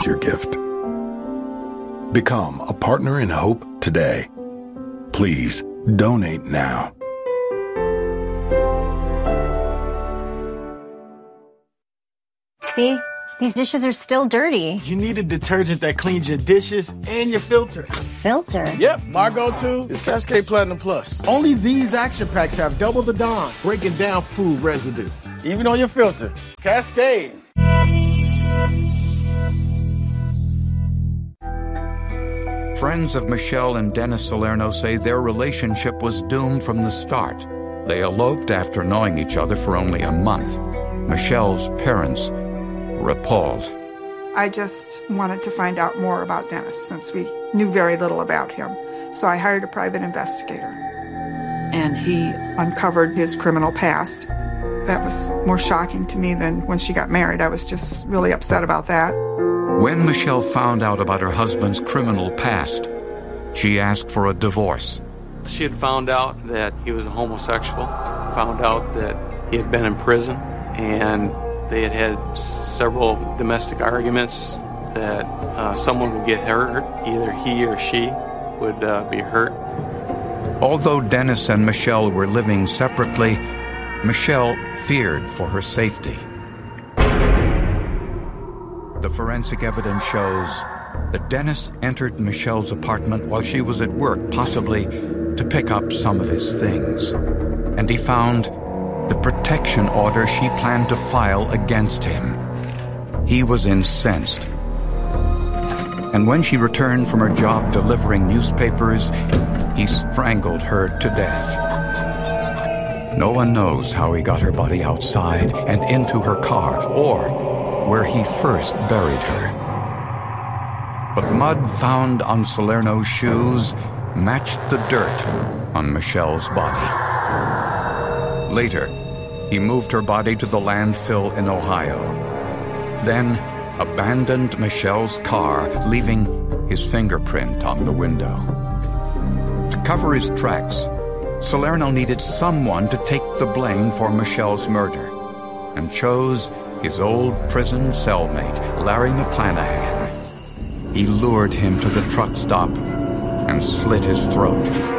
is your gift. Become a partner in hope today. Please donate now. See? These dishes are still dirty. You need a detergent that cleans your dishes and your filter. Filter? Yep, my go-to is Cascade Platinum Plus. Only these action packs have double the Dawn, breaking down food residue, even on your filter. Cascade. Friends of Michelle and Dennis Salerno say their relationship was doomed from the start. They eloped after knowing each other for only a month. Michelle's parents were appalled. I just wanted to find out more about Dennis since we knew very little about him. So I hired a private investigator. And he uncovered his criminal past. That was more shocking to me than when she got married. I was just really upset about that. When Michelle found out about her husband's criminal past, she asked for a divorce. She had found out that he was a homosexual, found out that he had been in prison, and they had had several domestic arguments that someone would get hurt, either he or she would be hurt. Although Dennis and Michelle were living separately, Michelle feared for her safety. The forensic evidence shows that Dennis entered Michelle's apartment while she was at work, possibly to pick up some of his things. And he found the protection order she planned to file against him. He was incensed. And when she returned from her job delivering newspapers, he strangled her to death. No one knows how he got her body outside and into her car, or where he first buried her. But mud found on Salerno's shoes matched the dirt on Michelle's body. Later, he moved her body to the landfill in Ohio. Then abandoned Michelle's car, leaving his fingerprint on the window. To cover his tracks, Salerno needed someone to take the blame for Michelle's murder, and chose his old prison cellmate, Larry McClanahan. He lured him to the truck stop and slit his throat.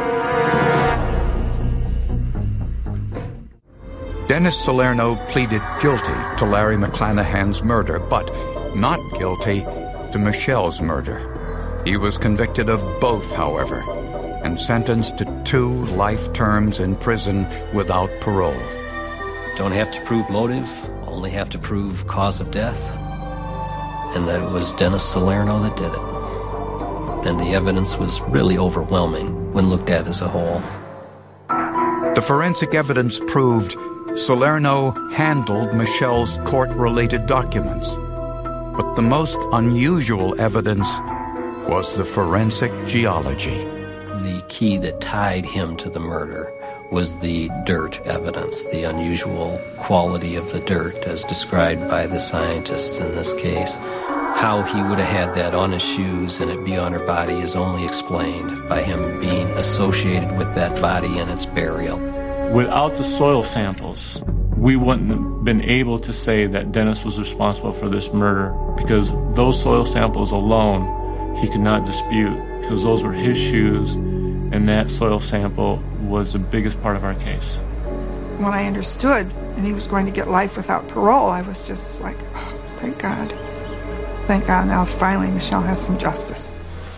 Dennis Salerno pleaded guilty to Larry McClanahan's murder, but not guilty to Michelle's murder. He was convicted of both, however, and sentenced to 2 life terms in prison without parole. Don't have to prove motive, only have to prove cause of death, and that it was Dennis Salerno that did it. And the evidence was really overwhelming when looked at as a whole. The forensic evidence proved Salerno handled Michelle's court-related documents. But the most unusual evidence was the forensic geology. The key that tied him to the murder was the dirt evidence, the unusual quality of the dirt as described by the scientists in this case. How he would have had that on his shoes and it be on her body is only explained by him being associated with that body and its burial. Without the soil samples, we wouldn't have been able to say that Dennis was responsible for this murder, because those soil samples alone he could not dispute, because those were his shoes, and that soil sample was the biggest part of our case. When I understood and he was going to get life without parole, I was just like, oh, thank God. Thank God, now finally Michelle has some justice.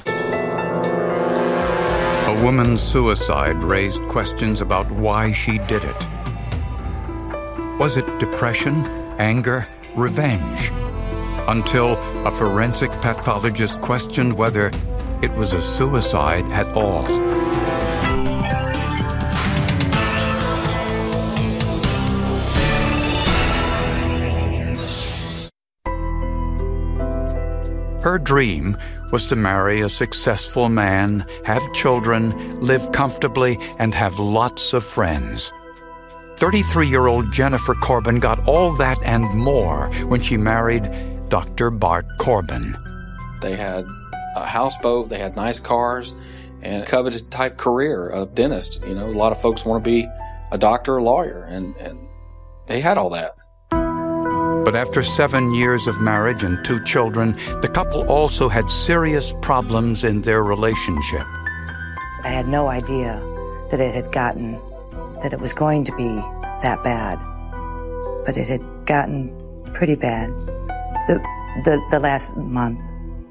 A woman's suicide raised questions about why she did it. Was it depression, anger, revenge? Until a forensic pathologist questioned whether it was a suicide at all. Her dream was to marry a successful man, have children, live comfortably, and have lots of friends. 33-year-old Jennifer Corbin got all that and more when she married Dr. Bart Corbin. They had a houseboat, they had nice cars, and a coveted type career of dentist. You know, a lot of folks want to be a doctor or lawyer, and they had all that. But after 7 years of marriage and 2 children, the couple also had serious problems in their relationship. I had no idea that it was going to be that bad. But it had gotten pretty bad the last month.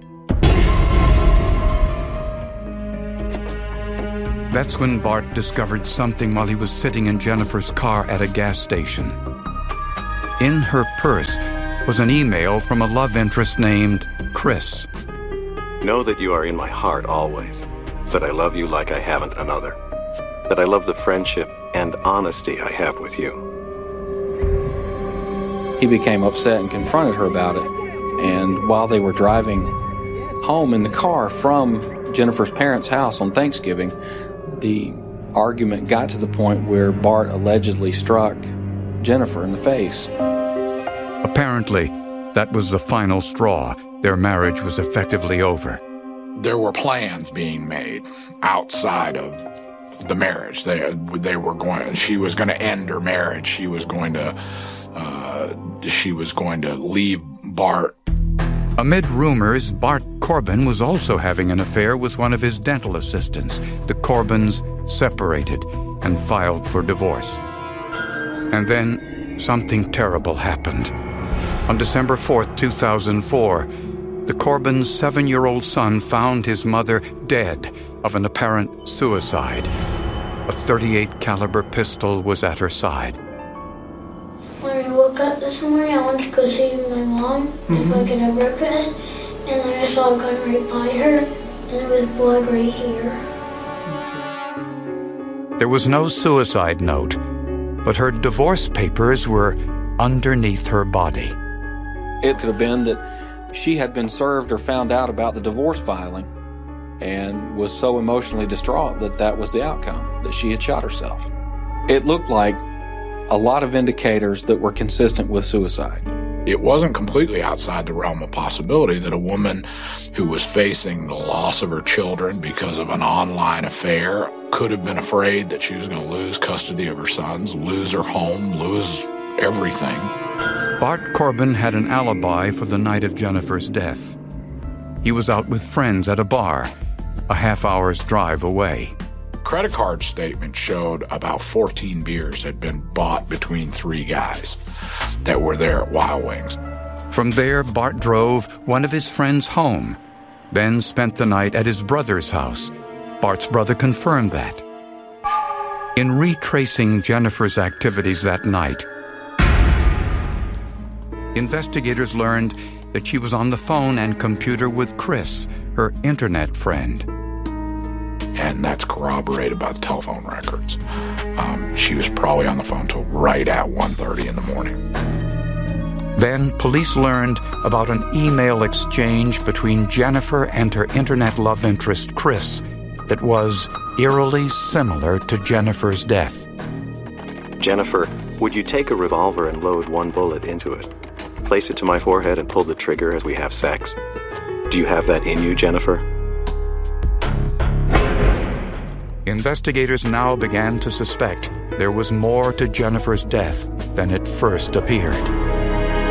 That's when Bart discovered something while he was sitting in Jennifer's car at a gas station. In her purse was an email from a love interest named Chris. Know that you are in my heart always, that I love you like I haven't another, that I love the friendship and honesty I have with you. He became upset and confronted her about it. And while they were driving home in the car from Jennifer's parents' house on Thanksgiving, the argument got to the point where Bart allegedly struck Jennifer in the face. Apparently, that was the final straw. Their marriage was effectively over. There were plans being made outside of the marriage. She was going to end her marriage. She was going to leave Bart. Amid rumors, Bart Corbin was also having an affair with one of his dental assistants. The Corbins separated and filed for divorce. And then something terrible happened. On December 4th, 2004, the Corbin's 7-year-old son found his mother dead of an apparent suicide. A .38 caliber pistol was at her side. When I woke up this morning, I wanted to go see my mom if I could have breakfast, and then I saw a gun right by her, and there was blood right here. There was no suicide note, but her divorce papers were underneath her body. It could have been that she had been served or found out about the divorce filing and was so emotionally distraught that that was the outcome, that she had shot herself. It looked like a lot of indicators that were consistent with suicide. It wasn't completely outside the realm of possibility that a woman who was facing the loss of her children because of an online affair could have been afraid that she was going to lose custody of her sons, lose her home, lose everything. Bart Corbin had an alibi for the night of Jennifer's death. He was out with friends at a bar, a half-hour's drive away. Credit card statement showed about 14 beers had been bought between 3 guys that were there at Wild Wings. From there, Bart drove one of his friends home, then spent the night at his brother's house. Bart's brother confirmed that. In retracing Jennifer's activities that night, investigators learned that she was on the phone and computer with Chris, her internet friend. And that's corroborated by the telephone records. She was probably on the phone till right at 1:30 in the morning. Then police learned about an email exchange between Jennifer and her internet love interest, Chris, that was eerily similar to Jennifer's death. Jennifer, would you take a revolver and load 1 bullet into it? Place it to my forehead and pull the trigger as we have sex. Do you have that in you, Jennifer? Investigators now began to suspect there was more to Jennifer's death than it first appeared.